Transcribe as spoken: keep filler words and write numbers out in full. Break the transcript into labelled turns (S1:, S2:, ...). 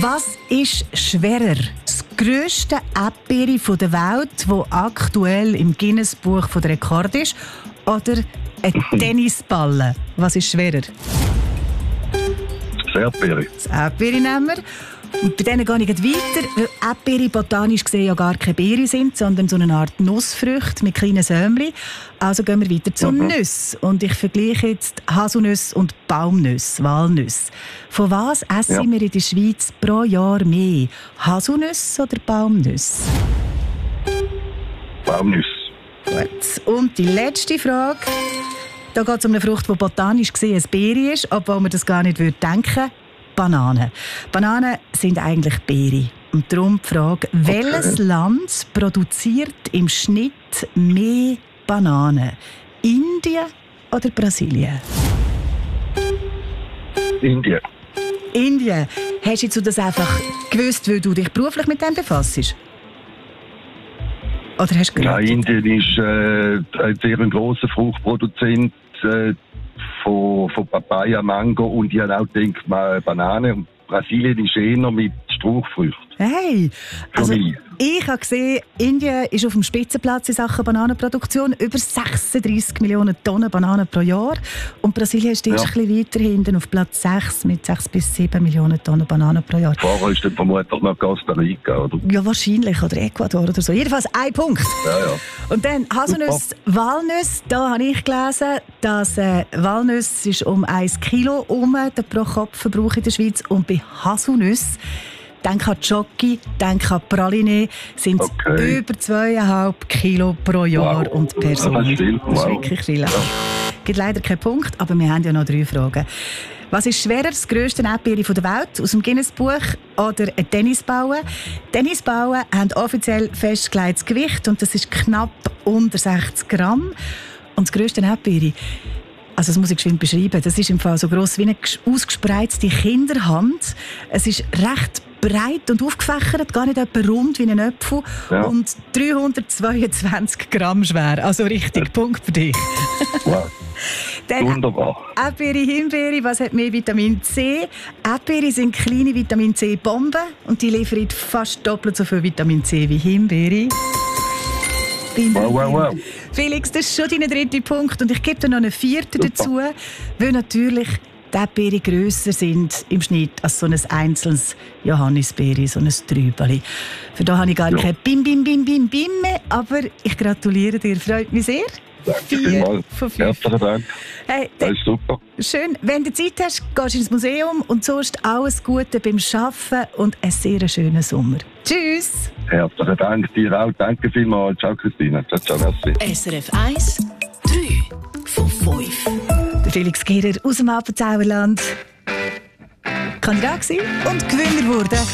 S1: Was ist schwerer? Das grösste Erdbeere der Welt, das aktuell im Guinness-Buch der Rekorde ist, oder ein Tennisball? Was ist schwerer?
S2: Das Erdbeere.
S1: Das Erdbeere nehmen wir. Und bei denen gehe ich nicht weiter, weil Erdbeere botanisch gesehen ja gar keine Beere sind, sondern so eine Art Nussfrüchte mit kleinen Sämli. Also gehen wir weiter zu
S2: Mhm.
S1: Nüsse. Und ich vergleiche jetzt Haselnüsse und Baumnüsse, Walnüsse. Von was essen
S2: Ja.
S1: wir in der Schweiz pro Jahr mehr? Haselnüsse oder Baumnüsse?
S2: Baumnüsse.
S1: Gut. Und die letzte Frage. Da geht es um eine Frucht, die botanisch gesehen eine Beere ist, obwohl man das gar nicht denken würde. Bananen. Bananen sind eigentlich Beere. Und darum die Frage, welches Land produziert im Schnitt mehr Bananen? Indien oder Brasilien?
S2: Indien.
S1: Indien. Hast du jetzt das einfach gewusst, weil du dich beruflich mit dem befasst? Oder hast du
S2: Ja,
S1: geraten?
S2: Indien ist äh, ein sehr grosser Fruchtproduzent äh, von, von Papaya, Mango und ich habe auch gedacht, mal Banane. Und Brasilien ist eher mit Strauchfrüchten.
S1: Hey, also
S2: mich.
S1: ich habe gesehen, Indien ist auf dem Spitzenplatz in Sachen Bananenproduktion. Über sechsunddreissig Millionen Tonnen Bananen pro Jahr. Und Brasilien ist erst
S2: Ja.
S1: ein bisschen weiter hinten auf Platz sechs mit sechs bis sieben Millionen Tonnen Bananen pro Jahr.
S2: Vorher ist dann vermutlich noch Costa Rica, oder?
S1: Ja, wahrscheinlich. Oder Ecuador oder so. Jedenfalls ein Punkt.
S2: Ja, ja.
S1: Und dann Haselnüsse, Walnüsse. Da habe ich gelesen, dass äh, Walnüsse ist um ein Kilo um, der pro Kopf Verbrauch in der Schweiz. Und bei Haselnüsse, denk an Jockey, denk an Praline, sind es
S2: Okay.
S1: über zweieinhalb Kilo pro Jahr
S2: Wow.
S1: und Person.
S2: Das ist viel.
S1: Das ist
S2: Wow.
S1: wirklich viel. Es gibt leider keinen Punkt, aber wir haben ja noch drei Fragen. Was ist schwerer, das grösste Erdbeere der Welt aus dem Guinness-Buch oder ein Tennisball? Tennisballen haben offiziell festgelegtes Gewicht und das ist knapp unter sechzig Gramm. Und das grösste Erdbeere, also das muss ich geschwind beschreiben, das ist im Fall so gross wie eine ausgespreizte Kinderhand. Es ist recht breit und aufgefächert, gar nicht etwa rund wie ein Apfel
S2: Ja.
S1: und dreihundertzweiundzwanzig Gramm schwer. Also richtig, Punkt für dich.
S2: Wow.
S1: Dann
S2: Wunderbar.
S1: Erdbeere, Himbeere, was hat mehr Vitamin C? Erdbeere sind kleine Vitamin C-Bomben und die liefern fast doppelt so viel Vitamin C wie Himbeere.
S2: Wow, wow, wow.
S1: Felix, das ist schon dein dritter Punkt und ich gebe dir noch einen vierten
S2: Super.
S1: dazu, weil natürlich die Erdbeere grösser sind im Schnitt als so ein einzelnes Johannisbeere, so ein Trübeli. Für da habe ich gar
S2: Ja.
S1: kein Bim, Bim, Bim, Bim, Bim mehr, aber ich gratuliere dir, freut mich sehr.
S2: Danke
S1: Vier
S2: vielmals.
S1: von fünf.
S2: Herzlichen Dank.
S1: Hey,
S2: Das ist super.
S1: schön, wenn du Zeit hast, gehst du ins Museum und sonst alles Gute beim Arbeiten und einen sehr schönen Sommer. Tschüss!
S2: Herzlichen Dank dir auch. Danke vielmals. Ciao, Christina. Ciao, ciao, merci.
S3: S R F eins, drei von fünf.
S1: Der Felix Gehrer aus dem Appenzauerland. Kandidat gewesen und Gewinner wurde.